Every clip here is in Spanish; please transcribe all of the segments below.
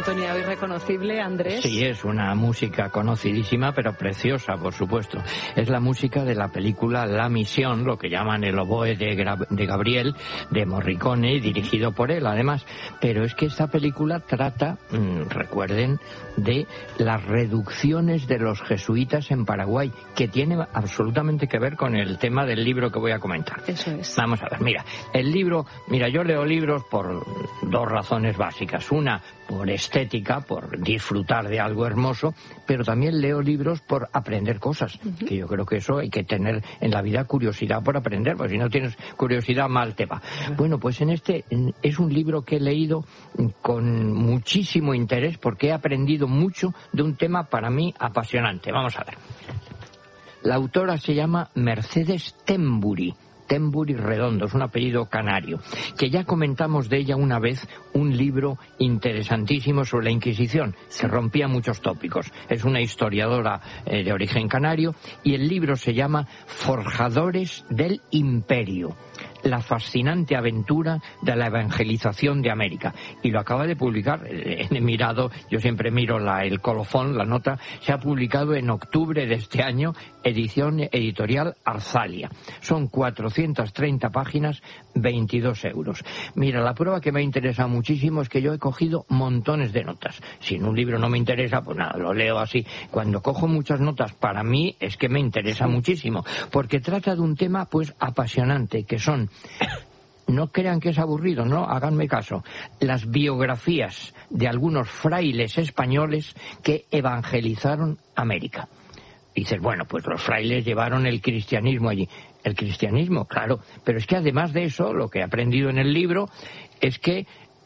sintonía hoy reconocible, Andrés. Sí, es una música conocidísima, pero preciosa, por supuesto. Es la música de la película La Misión, lo que llaman el oboe de Gabriel, de Morricone, dirigido por él, además. Pero es que esta película trata, recuerden, de las reducciones de los jesuitas en Paraguay, que tiene absolutamente que ver con el tema del libro que voy a comentar. Eso es. Vamos a ver, el libro, yo leo libros por dos razones básicas. Una, por estética, por disfrutar de algo hermoso, pero también leo libros por aprender cosas, que yo creo que eso hay que tener en la vida, curiosidad por aprender, porque si no tienes curiosidad, mal te va. Bueno, pues es un libro que he leído con muchísimo interés, porque he aprendido mucho de un tema para mí apasionante. Vamos a ver. La autora se llama Mercedes Temburi Redondo, es un apellido canario, que ya comentamos de ella una vez un libro interesantísimo sobre la Inquisición, que rompía muchos tópicos. Es una historiadora de origen canario, y el libro se llama Forjadores del Imperio, la fascinante aventura de la evangelización de América. Y lo acaba de publicar, he mirado, yo siempre miro el colofón, la nota, se ha publicado en octubre de este año, edición editorial Arzalia. Son 430 páginas, 22 euros. Mira, la prueba que me interesa muchísimo es que yo he cogido montones de notas. Si en un libro no me interesa, pues nada, lo leo así. Cuando cojo muchas notas, para mí es que me interesa muchísimo, porque trata de un tema pues apasionante, que son, no crean que es aburrido, no, háganme caso, las biografías de algunos frailes españoles que evangelizaron América. Dices, bueno, pues los frailes llevaron el cristianismo allí. El cristianismo, claro, pero es que además de eso, lo que he aprendido en el libro es que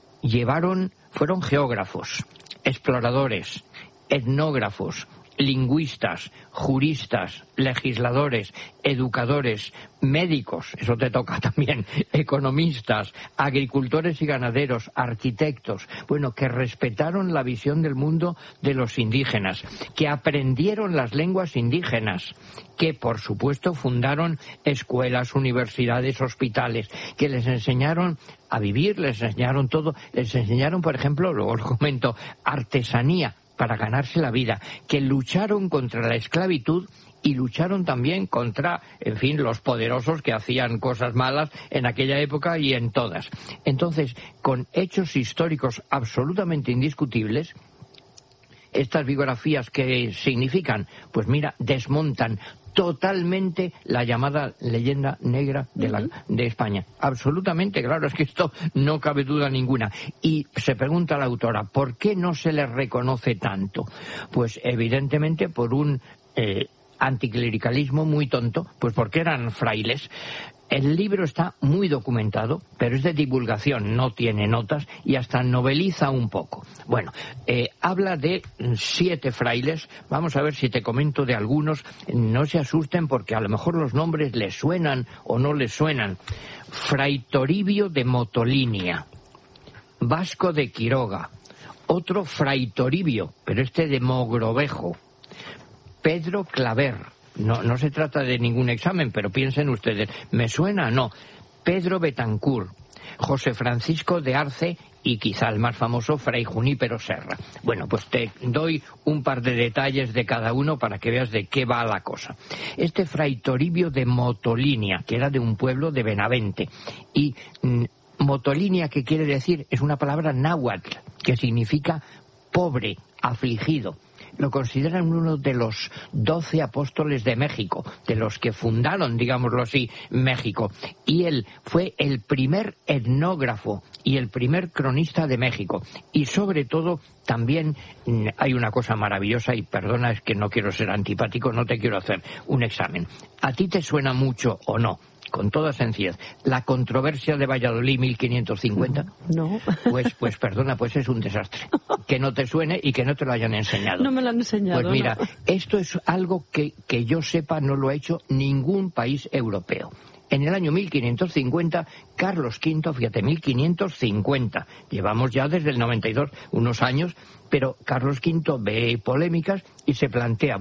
fueron geógrafos, exploradores, etnógrafos, lingüistas, juristas, legisladores, educadores, médicos, eso te toca también, economistas, agricultores y ganaderos, arquitectos, que respetaron la visión del mundo de los indígenas, que aprendieron las lenguas indígenas, que por supuesto fundaron escuelas, universidades, hospitales, que les enseñaron a vivir, les enseñaron todo, les enseñaron, por ejemplo, luego os comento, artesanía, para ganarse la vida, que lucharon contra la esclavitud y lucharon también contra, en fin, los poderosos que hacían cosas malas en aquella época y en todas. Entonces, con hechos históricos absolutamente indiscutibles, estas biografías, ¿qué significan? Pues mira, desmontan totalmente la llamada leyenda negra de España. Absolutamente, claro, es que esto no cabe duda ninguna. Y se pregunta la autora, ¿por qué no se les reconoce tanto? Pues evidentemente por un anticlericalismo muy tonto, pues porque eran frailes. El libro está muy documentado, pero es de divulgación, no tiene notas y hasta noveliza un poco. Habla de 7 frailes, vamos a ver si te comento de algunos, no se asusten porque a lo mejor los nombres les suenan o no les suenan. Fray Toribio de Motolinia, Vasco de Quiroga, otro Fray Toribio, pero de Mogrovejo, Pedro Claver. No se trata de ningún examen, pero piensen ustedes, ¿me suena? No. Pedro Betancourt, José Francisco de Arce y quizá el más famoso, Fray Junípero Serra. Pues te doy un par de detalles de cada uno para que veas de qué va la cosa. Fray Toribio de Motolinia, que era de un pueblo de Benavente, y Motolinia, ¿qué quiere decir? Es una palabra náhuatl, que significa pobre, afligido. Lo consideran uno de los 12 apóstoles de México, de los que fundaron, digámoslo así, México. Y él fue el primer etnógrafo y el primer cronista de México. Y sobre todo, también hay una cosa maravillosa, y perdona, es que no quiero ser antipático, no te quiero hacer un examen. ¿A ti te suena mucho o no? Con toda sencillez, la controversia de Valladolid 1550. No. Pues perdona, pues es un desastre. Que no te suene y que no te lo hayan enseñado. No me lo han enseñado. Pues mira, no. Esto es algo que yo sepa no lo ha hecho ningún país europeo. En el año 1550, Carlos V, fíjate, 1550, llevamos ya desde el 92 unos años, pero Carlos V ve polémicas y se plantea,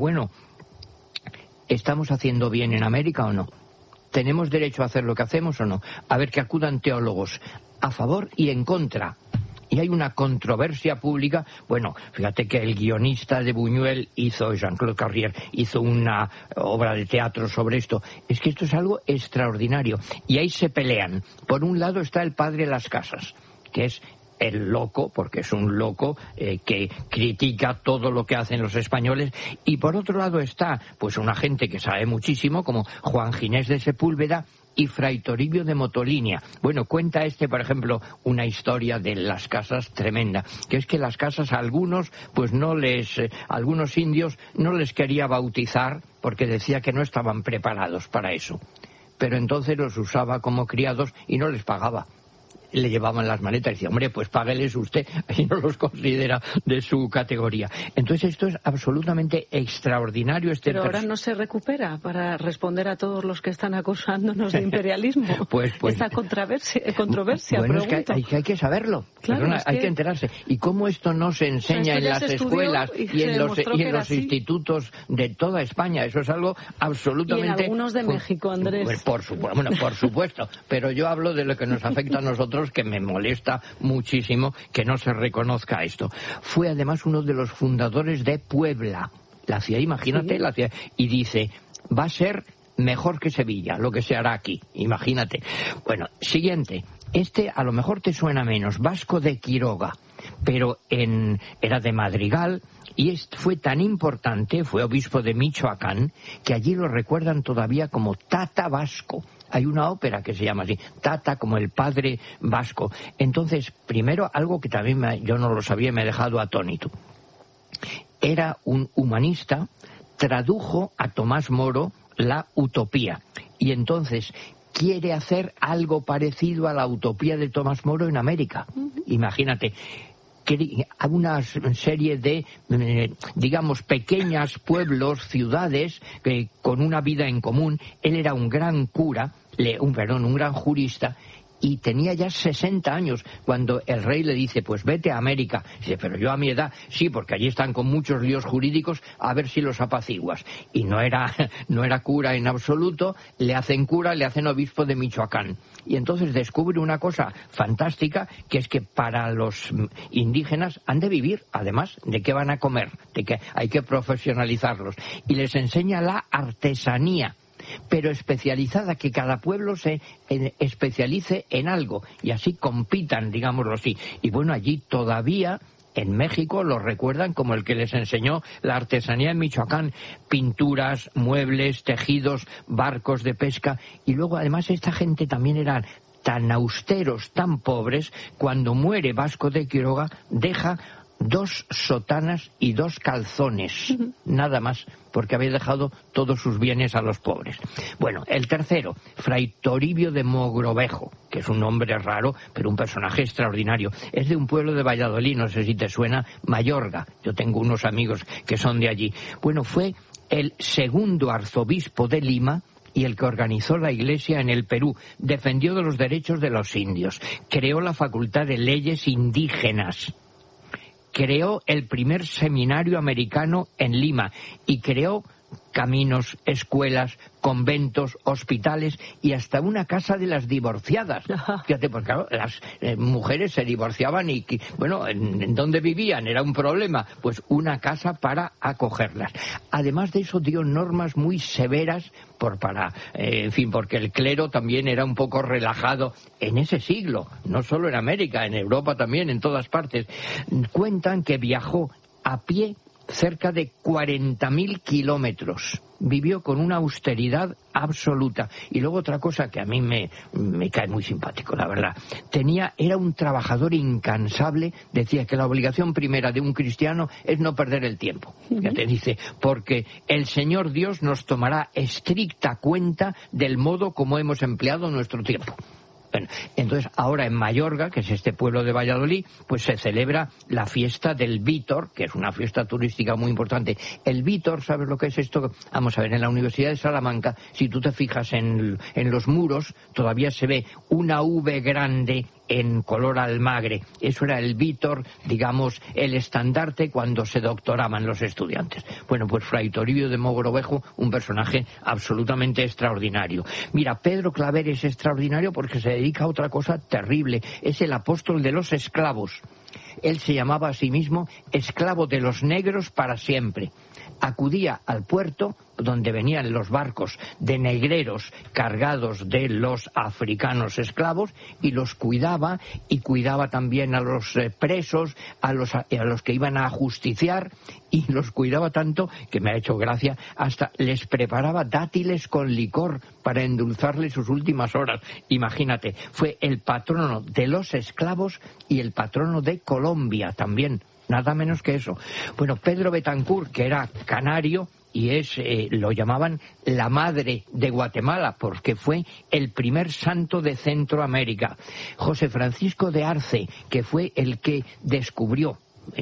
¿estamos haciendo bien en América o no? ¿Tenemos derecho a hacer lo que hacemos o no? A ver, que acudan teólogos a favor y en contra. y hay una controversia pública. Bueno, fíjate que el guionista de Buñuel Jean-Claude Carrier, hizo una obra de teatro sobre esto. Es que esto es algo extraordinario. Y ahí se pelean. Por un lado está el padre Las Casas, que es el loco, porque es un loco que critica todo lo que hacen los españoles, y por otro lado está pues una gente que sabe muchísimo, como Juan Ginés de Sepúlveda y Fray Toribio de Motolinia. Bueno, cuenta por ejemplo, una historia de Las Casas tremenda, que es que Las Casas a algunos, pues algunos indios no les quería bautizar porque decía que no estaban preparados para eso. Pero entonces los usaba como criados y no les pagaba. Le llevaban las maletas y decía, hombre, pues págueles usted, y no los considera de su categoría. Entonces esto es absolutamente extraordinario. Pero ahora no se recupera para responder a todos los que están acusándonos de imperialismo. pues esta controversia, bueno, pregunto. Es que hay que saberlo. Claro, Perdona, hay que enterarse. ¿Y cómo esto no se enseña en las escuelas y en los institutos de toda España? Eso es algo absolutamente... Y en algunos de México, Andrés. Pues por supuesto. Pero yo hablo de lo que nos afecta a nosotros, que me molesta muchísimo que no se reconozca esto. Fue además uno de los fundadores de Puebla, la ciudad, imagínate, la ciudad, y dice, va a ser mejor que Sevilla, lo que se hará aquí, imagínate. Bueno, siguiente, a lo mejor te suena menos, Vasco de Quiroga, pero era de Madrigal, y fue tan importante, fue obispo de Michoacán, que allí lo recuerdan todavía como Tata Vasco. Hay una ópera que se llama así, Tata, como el padre vasco. Entonces, primero, algo que también yo no lo sabía y me he dejado atónito. Era un humanista, tradujo a Tomás Moro la Utopía. Y entonces quiere hacer algo parecido a la Utopía de Tomás Moro en América. Imagínate. Una serie de, digamos, pequeños pueblos, ciudades, con una vida en común. Él era un gran cura, un gran jurista, y tenía ya 60 años cuando el rey le dice, pues vete a América. Dice, pero yo a mi edad, sí, porque allí están con muchos líos jurídicos, a ver si los apaciguas. Y no era cura en absoluto, le hacen cura, le hacen obispo de Michoacán. Y entonces descubre una cosa fantástica, que es que para los indígenas han de vivir, además de qué van a comer, de que hay que profesionalizarlos. Y les enseña la artesanía, pero especializada, que cada pueblo se especialice en algo y así compitan, digámoslo así. Y bueno, allí todavía en México lo recuerdan como el que les enseñó la artesanía en Michoacán, pinturas, muebles, tejidos, barcos de pesca. Y luego además esta gente también era tan austeros, tan pobres, cuando muere Vasco de Quiroga deja 2 sotanas y 2 calzones, nada más, porque había dejado todos sus bienes a los pobres. Bueno, el tercero, Fray Toribio de Mogrovejo, que es un nombre raro, pero un personaje extraordinario. Es de un pueblo de Valladolid, no sé si te suena, Mayorga. Yo tengo unos amigos que son de allí. Bueno, fue el segundo arzobispo de Lima y el que organizó la Iglesia en el Perú. Defendió de los derechos de los indios, creó la Facultad de Leyes Indígenas, creó el primer seminario americano en Lima y creó caminos, escuelas, conventos, hospitales y hasta una casa de las divorciadas. Fíjate, porque claro, las mujeres se divorciaban y, bueno, ¿en dónde vivían? Era un problema. Pues una casa para acogerlas. Además de eso dio normas muy severas porque el clero también era un poco relajado en ese siglo, no solo en América, en Europa también, en todas partes. Cuentan que viajó a pie cerca de 40.000 kilómetros. Vivió con una austeridad absoluta. Y luego otra cosa que a mí me cae muy simpático, la verdad. Era un trabajador incansable. Decía que la obligación primera de un cristiano es no perder el tiempo. Ya te dice, porque el Señor Dios nos tomará estricta cuenta del modo como hemos empleado nuestro tiempo. Bueno, entonces ahora en Mayorga, que es este pueblo de Valladolid, pues se celebra la fiesta del Vítor, que es una fiesta turística muy importante. El Vítor, ¿sabes lo que es esto? Vamos a ver, en la Universidad de Salamanca, si tú te fijas en los muros, todavía se ve una V grande en color almagre. Eso era el vítor, digamos, el estandarte cuando se doctoraban los estudiantes. Bueno, pues Fray Toribio de Mogrovejo, un personaje absolutamente extraordinario. Mira, Pedro Claver es extraordinario porque se dedica a otra cosa terrible. Es el apóstol de los esclavos. Él se llamaba a sí mismo esclavo de los negros para siempre. Acudía al puerto donde venían los barcos de negreros cargados de los africanos esclavos y los cuidaba, y cuidaba también a los presos, a los que iban a justiciar, y los cuidaba tanto que me ha hecho gracia, hasta les preparaba dátiles con licor para endulzarles sus últimas horas. Imagínate, fue el patrono de los esclavos y el patrono de Colombia también. Nada menos que eso. Bueno, Pedro Betancur, que era canario, y lo llamaban la madre de Guatemala, porque fue el primer santo de Centroamérica. José Francisco de Arce, que fue el que descubrió,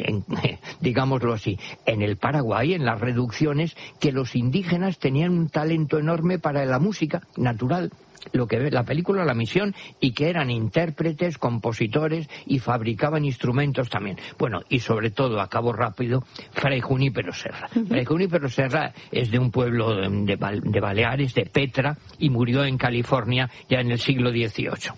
digámoslo así, en el Paraguay, en las reducciones, que los indígenas tenían un talento enorme para la música natural, lo que ve la película La Misión, y que eran intérpretes, compositores y fabricaban instrumentos también. Bueno, y sobre todo, acabo rápido, Fray Junípero Serra. Fray Junípero Serra es de un pueblo de Baleares, de Petra, y murió en California ya en el siglo XVIII.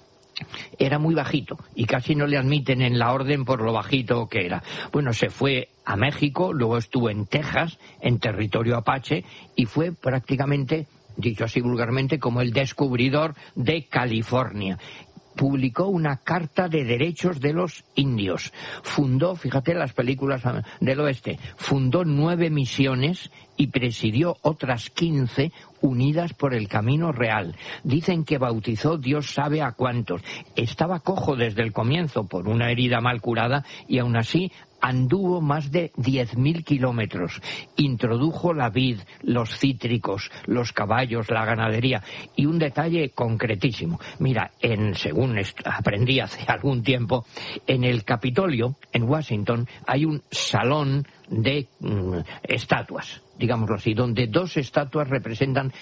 Era muy bajito y casi no le admiten en la orden por lo bajito que era. Bueno, se fue a México, luego estuvo en Texas, en territorio apache, y fue prácticamente, dicho así vulgarmente, como el descubridor de California. Publicó una carta de derechos de los indios. Fundó, fíjate las películas del oeste, fundó 9 misiones y presidió otras 15 unidas por el camino real. Dicen que bautizó Dios sabe a cuántos. Estaba cojo desde el comienzo por una herida mal curada y aún así anduvo más de 10.000 kilómetros. Introdujo la vid, los cítricos, los caballos, la ganadería. Y un detalle concretísimo. Mira, según aprendí hace algún tiempo, en el Capitolio, en Washington, hay un salón de estatuas, digámoslo así, donde 2 estatuas representan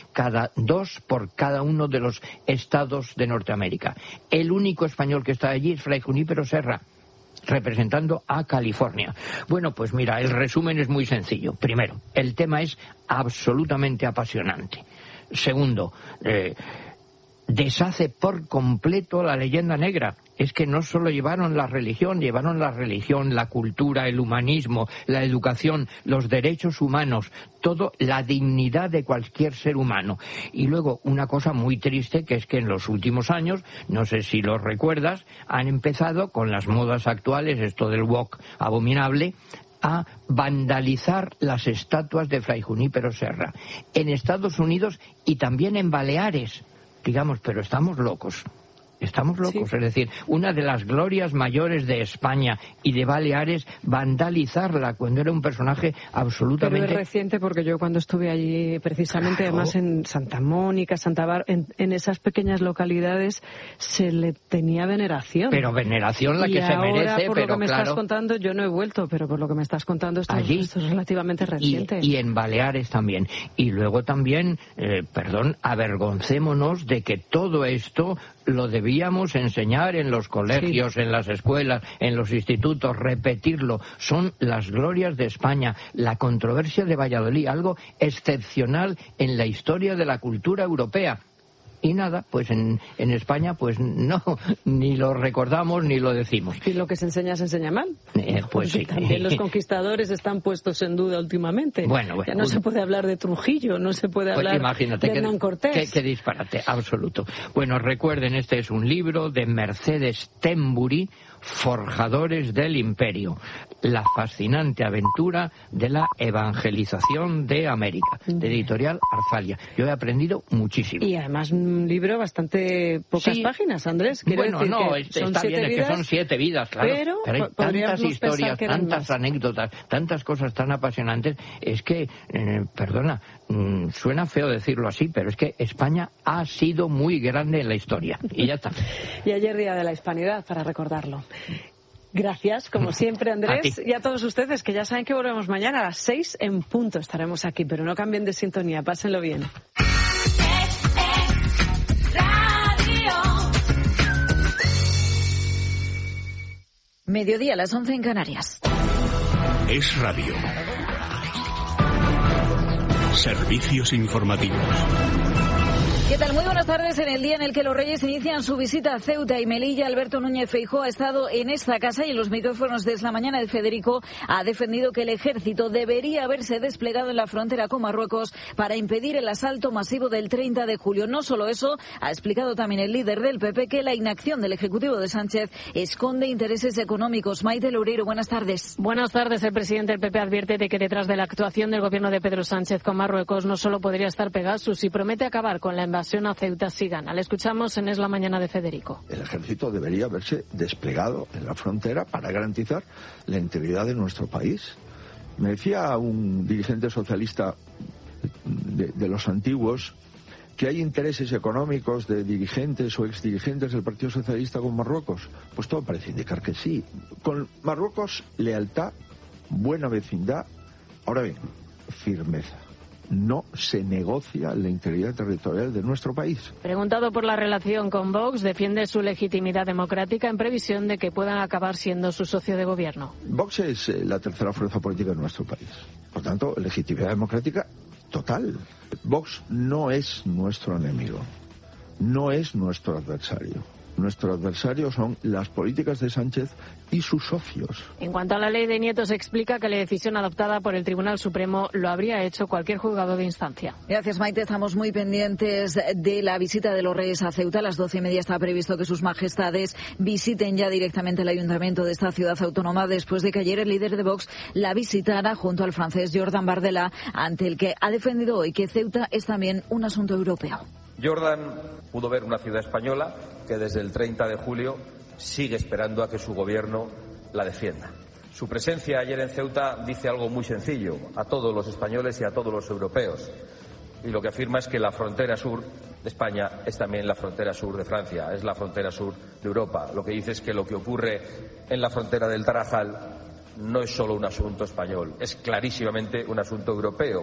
2 por cada uno de los estados de Norteamérica. El único español que está allí es Fray Junípero Serra, representando a California. Bueno, pues mira, el resumen es muy sencillo. Primero, el tema es absolutamente apasionante. Segundo, deshace por completo la leyenda negra. Es que no solo llevaron la religión, la cultura, el humanismo, la educación, los derechos humanos, todo, la dignidad de cualquier ser humano. Y luego una cosa muy triste, que es que en los últimos años, no sé si lo recuerdas, han empezado con las modas actuales, esto del woke abominable, a vandalizar las estatuas de Fray Junípero Serra en Estados Unidos y también en Baleares. Digamos, pero estamos locos. Estamos locos, sí. Es decir, una de las glorias mayores de España y de Baleares, vandalizarla cuando era un personaje absolutamente... Pero es reciente, porque yo cuando estuve allí, precisamente, claro, además en Santa Mónica, Santa Bárbara, en esas pequeñas localidades, se le tenía veneración. Pero veneración la que se merece, por pero lo que me claro, estás contando, yo no he vuelto, pero por lo que me estás contando, esto es relativamente reciente. Y en Baleares también. Y luego también, avergoncémonos de que todo esto lo debíamos enseñar en los colegios, sí, en las escuelas, en los institutos, repetirlo. Son las glorias de España. La controversia de Valladolid, algo excepcional en la historia de la cultura europea. Y nada, pues en España pues no, ni lo recordamos ni lo decimos. Y lo que se enseña mal. Pues sí. También los conquistadores están puestos en duda últimamente. Bueno, ya no se puede hablar de Trujillo, no se puede hablar de Hernán Cortés. Qué disparate, absoluto. Bueno, recuerden, este es un libro de Mercedes Temburi, Forjadores del Imperio, la fascinante aventura de la evangelización de América, de Editorial Arzalia. Yo he aprendido muchísimo. Y además un libro bastante pocas páginas, Andrés. Bueno, no, está bien, es que son 7 vidas, claro. Pero hay tantas historias, tantas anécdotas, tantas cosas tan apasionantes. Es que, suena feo decirlo así, pero es que España ha sido muy grande en la historia. Y ya está. Y ayer Día de la Hispanidad, para recordarlo. Gracias, como siempre, Andrés, y a todos ustedes, que ya saben que volvemos mañana a las 6 en punto. Estaremos aquí, pero no cambien de sintonía, pásenlo bien. Mediodía, las 11 en Canarias. Es Radio. Servicios informativos. ¿Qué tal? Muy buenas tardes. En el día en el que los Reyes inician su visita a Ceuta y Melilla, Alberto Núñez Feijóo ha estado en esta casa y en los micrófonos de Es la Mañana de Federico ha defendido que el ejército debería haberse desplegado en la frontera con Marruecos para impedir el asalto masivo del 30 de julio. No solo eso, ha explicado también el líder del PP que la inacción del Ejecutivo de Sánchez esconde intereses económicos. Maite Loureiro, buenas tardes. Buenas tardes. El presidente del PP advierte de que detrás de la actuación del gobierno de Pedro Sánchez con Marruecos no solo podría estar Pegasus y promete acabar con la invasión a Ceuta si gana. Le escuchamos en Es la Mañana de Federico. El ejército debería haberse desplegado en la frontera para garantizar la integridad de nuestro país. Me decía un dirigente socialista de los antiguos que hay intereses económicos de dirigentes o exdirigentes del Partido Socialista con Marruecos. Pues todo parece indicar que sí. Con Marruecos, lealtad, buena vecindad, ahora bien, firmeza. No se negocia la integridad territorial de nuestro país. Preguntado por la relación con Vox, defiende su legitimidad democrática en previsión de que puedan acabar siendo su socio de gobierno. Vox es la tercera fuerza política de nuestro país. Por tanto, legitimidad democrática total. Vox no es nuestro enemigo, no es nuestro adversario. Nuestro adversario son las políticas de Sánchez y sus socios. En cuanto a la ley de nietos, explica que la decisión adoptada por el Tribunal Supremo lo habría hecho cualquier juzgado de instancia. Gracias, Maite. Estamos muy pendientes de la visita de los Reyes a Ceuta. A las 12:30 está previsto que sus majestades visiten ya directamente el ayuntamiento de esta ciudad autónoma después de que ayer el líder de Vox la visitara junto al francés Jordan Bardella, ante el que ha defendido hoy que Ceuta es también un asunto europeo. Jordan pudo ver una ciudad española que desde el 30 de julio sigue esperando a que su gobierno la defienda. Su presencia ayer en Ceuta dice algo muy sencillo a todos los españoles y a todos los europeos. Y lo que afirma es que la frontera sur de España es también la frontera sur de Francia, es la frontera sur de Europa. Lo que dice es que lo que ocurre en la frontera del Tarajal no es solo un asunto español, es clarísimamente un asunto europeo.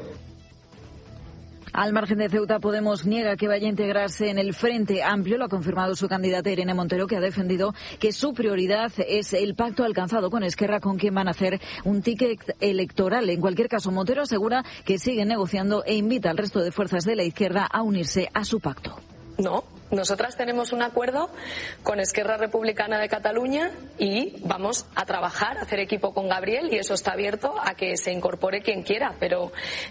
Al margen de Ceuta, Podemos niega que vaya a integrarse en el Frente Amplio. Lo ha confirmado su candidata Irene Montero, que ha defendido que su prioridad es el pacto alcanzado con Esquerra, con quien van a hacer un ticket electoral. En cualquier caso, Montero asegura que siguen negociando e invita al resto de fuerzas de la izquierda a unirse a su pacto. No, nosotras tenemos un acuerdo con Esquerra Republicana de Cataluña y vamos a trabajar, a hacer equipo con Gabriel, y eso está abierto a que se incorpore quien quiera, pero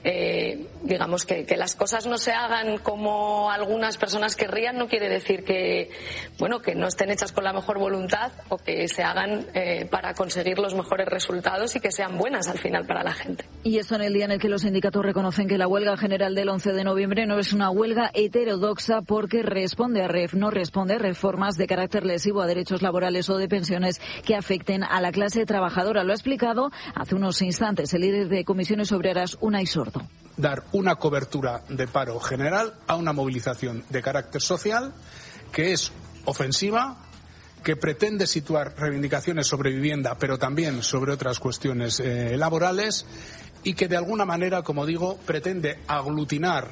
digamos que las cosas no se hagan como algunas personas querrían no quiere decir que no estén hechas con la mejor voluntad o que se hagan para conseguir los mejores resultados y que sean buenas al final para la gente. Y eso en el día en el que los sindicatos reconocen que la huelga general del 11 de noviembre no es una huelga heterodoxa porque no responde a reformas de carácter lesivo a derechos laborales o de pensiones que afecten a la clase trabajadora. Lo ha explicado hace unos instantes el líder de Comisiones Obreras, Unai Sordo. Dar una cobertura de paro general a una movilización de carácter social que es ofensiva, que pretende situar reivindicaciones sobre vivienda, pero también sobre otras cuestiones laborales, y que de alguna manera, como digo, pretende aglutinar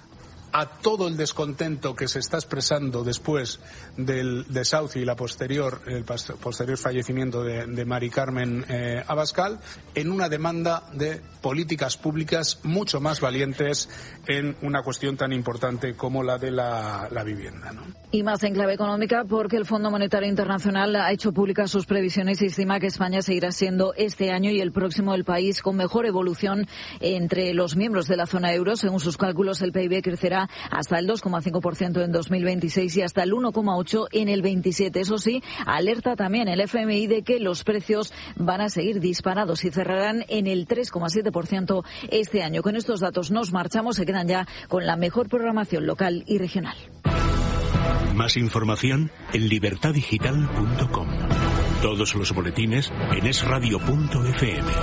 a todo el descontento que se está expresando después del desahucio y el posterior fallecimiento de Mari Carmen Abascal, en una demanda de políticas públicas mucho más valientes en una cuestión tan importante como la de la vivienda, ¿no? Y más en clave económica, porque el Fondo Monetario Internacional ha hecho públicas sus previsiones y estima que España seguirá siendo este año y el próximo el país con mejor evolución entre los miembros de la zona euro. Según sus cálculos, el PIB crecerá hasta el 2,5% en 2026 y hasta el 1,8% en el 27. Eso sí, alerta también el FMI de que los precios van a seguir disparados y cerrarán en el 3,7% este año. Con estos datos nos marchamos, se quedan ya con la mejor programación local y regional. Más información en libertadigital.com. Todos los boletines en esradio.fm.